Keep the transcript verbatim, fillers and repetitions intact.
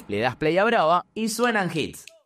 le das play a Brava y suenan hits.